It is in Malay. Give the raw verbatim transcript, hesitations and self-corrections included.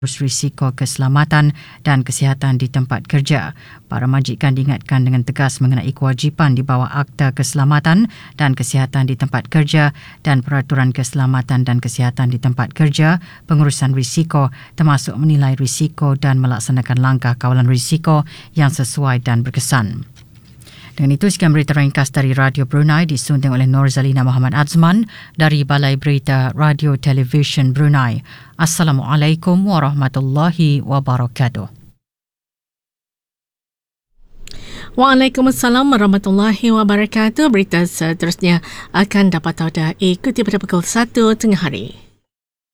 risiko keselamatan dan kesihatan di tempat kerja. Para majikan diingatkan dengan tegas mengenai kewajipan di bawah Akta Keselamatan dan Kesihatan di Tempat Kerja dan Peraturan Keselamatan dan Kesihatan di Tempat Kerja, pengurusan risiko termasuk menilai risiko dan melaksanakan langkah kawalan risiko yang sesuai dan berkesan. Dengan itu, sekian berita ringkas dari Radio Brunei disunting oleh Nur Zalina Muhammad Azman dari Balai Berita Radio Television Brunei. Assalamualaikum warahmatullahi wabarakatuh. Waalaikumsalam warahmatullahi wabarakatuh. Berita seterusnya akan dapat anda ikuti pada pukul satu tengah hari.